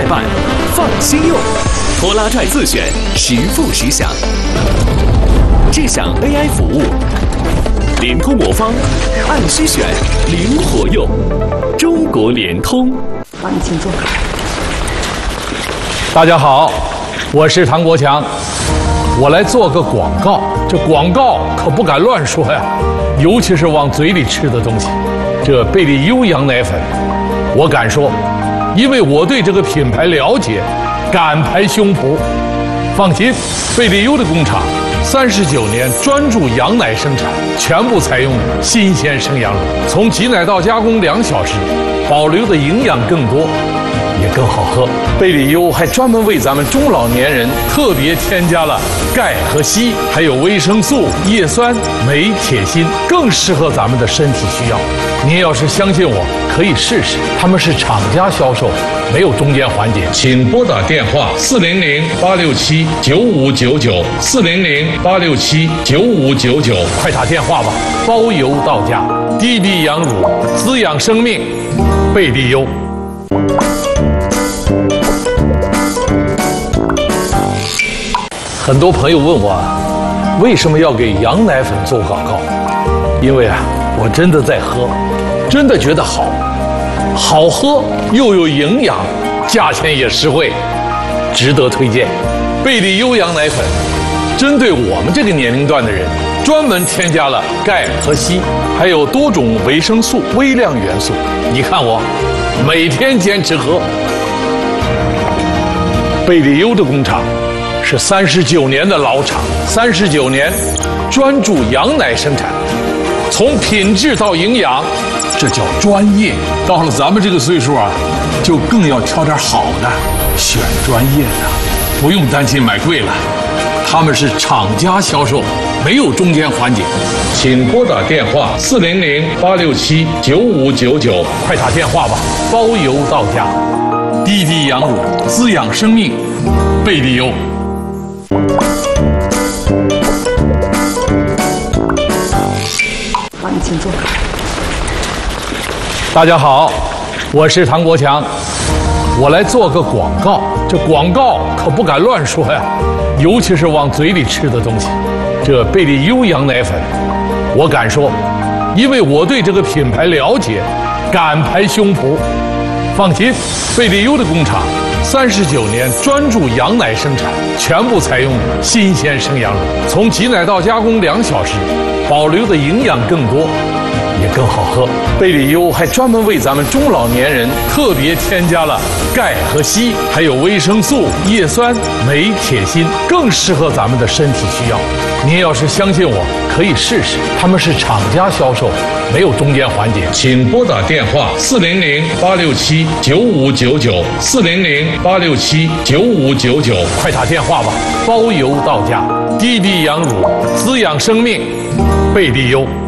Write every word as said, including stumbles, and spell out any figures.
代办，放心用。拖拉拽自选，实付实享。智享 A I 服务，联通魔方，按需选，灵活用。中国联通。 好，你请坐。 大家好，我是唐国强，我来做个广告。这广告可不敢乱说呀，尤其是往嘴里吃的东西。这贝利优羊奶粉，我敢说，因为我对这个品牌了解，敢拍胸脯。放心，贝利优的工厂三十九年专注羊奶生产，全部采用新鲜生羊乳，从挤奶到加工两小时，保留的营养更多，也更好喝。贝利优还专门为咱们中老年人特别添加了钙和硒，还有维生素、叶酸、镁、铁、锌，更适合咱们的身体需要。您要是相信我，可以试试。他们是厂家销售，没有中间环节。请拨打电话四零零八六七九五九九四零零八六七九五九九，快打电话吧，包邮到家。滴滴羊乳，滋养生命，贝利优。很多朋友问我，为什么要给羊奶粉做广告？因为啊，我真的在喝，真的觉得好，好喝又有营养，价钱也实惠，值得推荐。贝利优羊奶粉针对我们这个年龄段的人，专门添加了钙和硒，还有多种维生素、微量元素。你看我每天坚持喝。贝利优的工厂是三十九年的老厂，三十九年专注羊奶生产，从品质到营养，这叫专业。到了咱们这个岁数啊，就更要挑点好的，选专业的，不用担心买贵了。他们是厂家销售，没有中间环节。请拨打电话四零零八六七九五九九，快打电话吧，包邮到家。滴滴羊乳，滋养生命，贝利优。 好，你请坐。 大家好，我是唐国强，我来做个广告。这广告可不敢乱说呀，尤其是往嘴里吃的东西。这贝利优羊奶粉，我敢说，因为我对这个品牌了解，敢拍胸脯。放心，贝利优的工厂三十九年专注羊奶生产，全部采用新鲜生羊乳，从挤奶到加工两小时，保留的营养更多，也更好喝。贝利优还专门为咱们中老年人特别添加了钙和硒，还有维生素、叶酸、镁、铁、锌，更适合咱们的身体需要。您要是相信我，可以试试。他们是厂家销售，没有中间环节。请拨打电话四零零八六七九五九九四零零八六七九五九九，快打电话吧，包邮到家。滴滴羊乳，滋养生命，贝利优。